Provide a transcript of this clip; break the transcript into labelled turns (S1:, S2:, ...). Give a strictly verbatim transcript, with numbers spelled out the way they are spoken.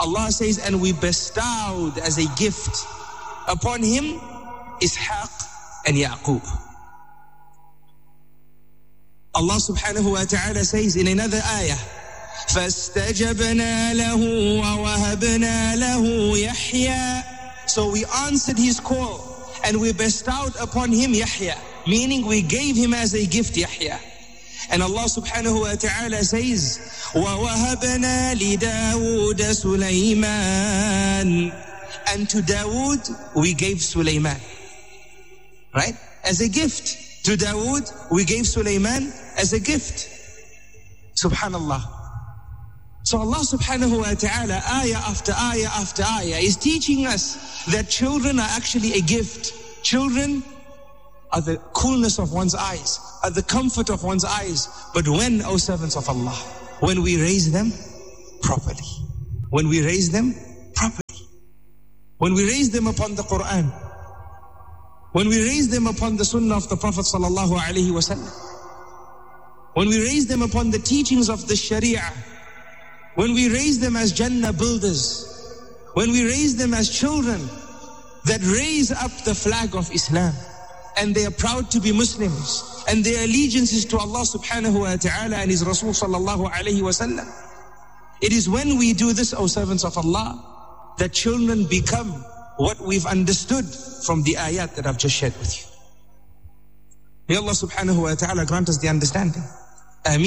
S1: Allah says, and we bestowed as a gift upon him Ishaq and Yaqub. Allah subhanahu wa ta'ala says in another ayah, فَاسْتَجَبْنَا لَهُ وَوَهَبْنَا لَهُ يَحْيَى. So we answered his call and we bestowed upon him Yahya, meaning we gave him as a gift Yahya. And Allah subhanahu wa ta'ala says, وَوَهَبْنَا لِدَاوُودَ سُلَيْمَانَ. And to Dawood we gave Sulaiman. Right? As a gift. To Dawood we gave Sulaiman as a gift. Subhanallah. So Allah subhanahu wa ta'ala, ayah after ayah after ayah, is teaching us that children are actually a gift. Children are the coolness of one's eyes, are the comfort of one's eyes. But when, O servants of Allah, when we raise them properly, when we raise them properly, when we raise them upon the Quran, when we raise them upon the sunnah of the Prophet sallallahu alaihi wasallam, when we raise them upon the teachings of the Sharia, when we raise them as Jannah builders, when we raise them as children that raise up the flag of Islam, and they are proud to be Muslims, and their allegiance is to Allah subhanahu wa ta'ala and His Rasul sallallahu alayhi wa sallam. It is when we do this, O servants of Allah, that children become what we've understood from the ayat that I've just shared with you. May Allah subhanahu wa ta'ala grant us the understanding.